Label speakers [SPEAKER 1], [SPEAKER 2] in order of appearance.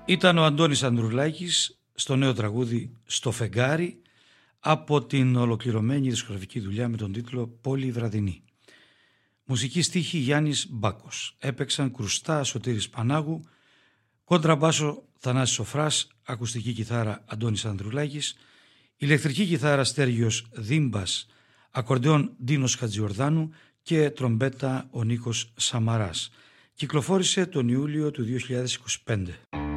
[SPEAKER 1] Ήταν ο Αντώνης Ανδρουλάκης στο νέο τραγούδι «Στο φεγγάρι» από την ολοκληρωμένη δισκογραφική δουλειά με τον τίτλο «Πόλη βραδινή». Μουσική στίχη Γιάννης Μπάκος. Έπαιξαν κρουστά Σωτήρης Πανάγου, κόντραμπάσο Θανάσης Σοφράς, ακουστική κιθάρα Αντώνης Ανδρουλάκης, ηλεκτρική κιθάρα Στέργιος Δίμπας, ακορντεόν Ντίνος Χατζιορδάνου και τρομπέτα ο Νίκος Σαμαράς. Κυκλοφόρησε τον Ιούλιο του 2025.